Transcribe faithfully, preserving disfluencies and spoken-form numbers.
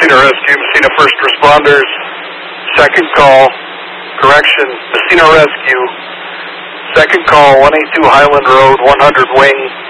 Messina Rescue, Messina First Responders, second call, correction, Messina Rescue, second call, one eighty-two Highland Road, one hundred Wing,